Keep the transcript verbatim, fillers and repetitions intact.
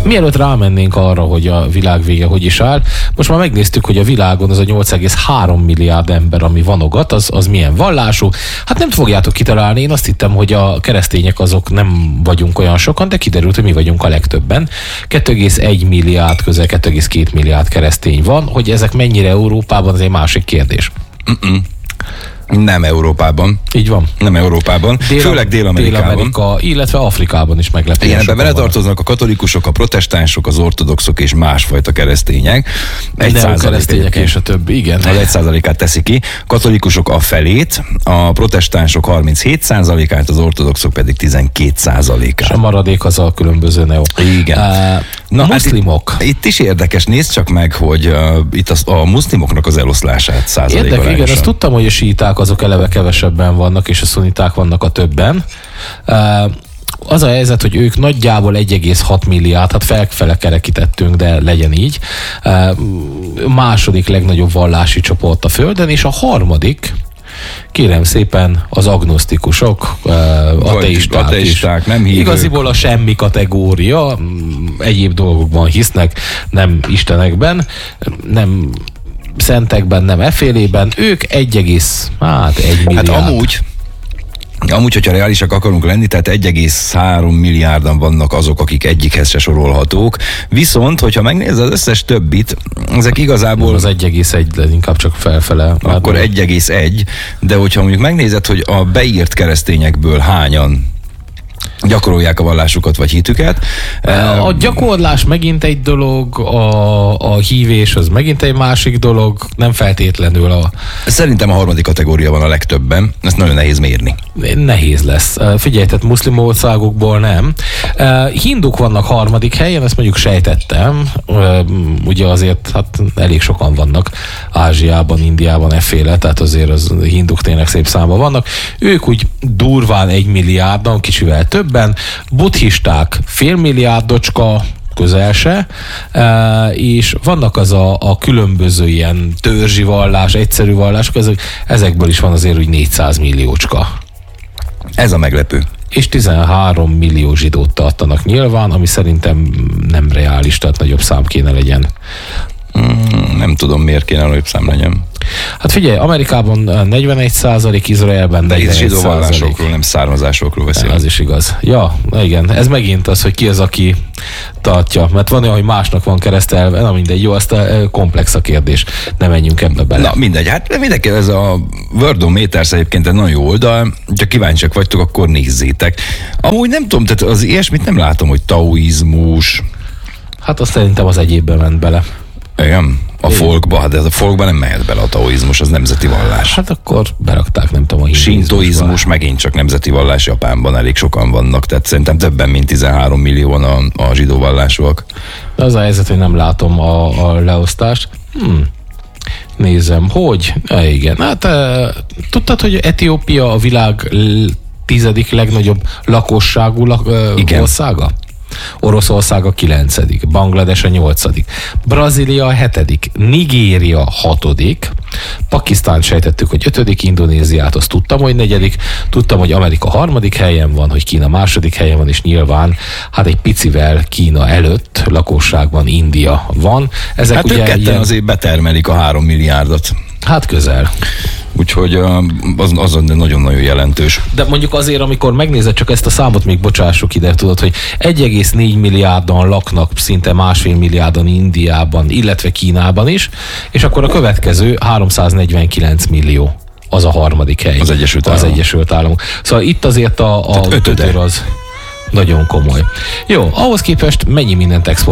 Mielőtt rámennénk arra, hogy a világ vége hogy is áll, most már megnéztük, hogy a világon az a nyolc egész három milliárd ember, ami vanogat, az, az milyen vallású. Hát nem fogjátok kitalálni, én azt hittem, hogy a keresztények azok nem vagyunk olyan sokan, de kiderült, hogy mi vagyunk a legtöbben. kettő egész egy milliárd, közel kettő egész két milliárd keresztény van, hogy ezek mennyire Európában, az egy másik kérdés. Mm-mm. Nem Európában. Így van. Nem Európában. Dél- Főleg Dél-Amerikában. Dél-Amerika, illetve Afrikában is meglepő. Igen, ebben beletartoznak a katolikusok, a protestánsok, az ortodoxok és másfajta keresztények. Egy keresztények és a többi, igen. Az egy százalékát teszi ki. Katolikusok a felét, a protestánsok harminchét százalékát, az ortodoxok pedig tizenkét százalékát. És a maradék az a különböző neo. Igen. Uh, Na, muszlimok. Hát itt, itt is érdekes, nézd csak meg, hogy uh, itt az, a muszlimoknak az eloszlását százalék Érdekes, igen, azt tudtam, hogy a síták azok eleve kevesebben vannak, és a szuniták vannak a többen. Az a helyzet, hogy ők nagyjából egy egész hat milliárd, hát felfele kerekítettünk, de legyen így. Második legnagyobb vallási csoport a Földön, és a harmadik, kérem szépen, az agnosztikusok, ateisták, ateisták nem hívők. Igaziból a semmi kategória, egyéb dolgokban hisznek, nem istenekben, nem szentekben, nem effélében, ők egy egész egy milliárd. Hát amúgy, amúgy, hogyha reálisak akarunk lenni, tehát egy egész három milliárdan vannak azok, akik egyikhez se sorolhatók. Viszont, hogyha megnézed az összes többit, ezek igazából... Az egy egész egy, inkább csak felfele. Akkor egy egész egy, de hogyha mondjuk megnézed, hogy a beírt keresztényekből hányan gyakorolják a vallásukat vagy hitüket. A gyakorlás megint egy dolog, a, a hívés az megint egy másik dolog, nem feltétlenül a... Szerintem a harmadik kategória van a legtöbben, ezt nagyon nehéz mérni. Nehéz lesz. Figyelj, tehát muszlim országokból nem. Hinduk vannak harmadik helyen, ezt mondjuk sejtettem. Ugye azért hát elég sokan vannak Ázsiában, Indiában efféle, tehát azért az hinduk tényleg szép számban vannak. Ők úgy durván egy milliárdan, kicsivel többen, buddhisták félmilliárdocska, közel se, és vannak az a, a különböző ilyen törzsi vallás, egyszerű vallások, ezek, ezekből is van azért úgy négyszáz milliócska. Ez a meglepő. És tizenhárom millió zsidót tartanak nyilván, ami szerintem nem reális, tehát nagyobb szám kéne legyen. Mm, nem tudom, miért kéne nagyobb szám legyen. Hát figyelj, Amerikában negyvenegy százalék, Izraelben de negyvenegy zsidó vallásokról, nem származásokról beszélünk. Az is igaz. Ja, igen, ez megint az, hogy ki az, aki tartja. Mert van olyan, hogy másnak van keresztelve, na mindegy, jó, aztán komplex a kérdés. Ne menjünk ebbe bele. Na mindegy, hát mindenki, ez a Worldometers egyébként egy nagyon jó oldal, ha kíváncsiak vagytok, akkor nézzétek. Amúgy nem tudom, tehát az ilyesmit nem látom, hogy taoizmus. Hát azt szerintem az egyébben ment bele. Igen, a folkba, de ez a folkba nem mehet bele a taoizmus, az nemzeti vallás. Hát akkor berakták, nem tudom, a sintoizmus megint csak nemzeti vallás, Japánban elég sokan vannak, tehát szerintem többen, mint tizenhárom millióan a, a zsidó vallásúak. De az a helyzet, hogy nem látom a, a leosztást. Hmm. Nézem, hogy? Ja, igen, hát e, tudtad, hogy Etiópia a világ tizedik legnagyobb lakosságú lak, e, országa? Oroszország a kilencedik, Banglades a nyolcadik, Brazília a hetedik, Nigéria hatodik, Pakisztán sejtettük, hogy ötödik, Indonéziát azt tudtam, hogy negyedik, tudtam, hogy Amerika harmadik helyen van, hogy Kína második helyen van, és nyilván hát egy picivel Kína előtt lakosságban India van. Ezek hát ugye ők ketten ilyen... azért betermelik a három milliárdot. Hát közel. Úgyhogy az, az nagyon-nagyon jelentős. De mondjuk azért, amikor megnézed csak ezt a számot, még bocsássuk ide, tudod, hogy egy egész négy milliárdan laknak szinte másfél milliárdan Indiában, illetve Kínában is, és akkor a következő háromszáznegyvenkilenc millió. Az a harmadik hely. Az Egyesült Államok. Az Egyesült Államok. Szóval itt azért a, a ötödör az nagyon komoly. Jó, ahhoz képest mennyi mindent export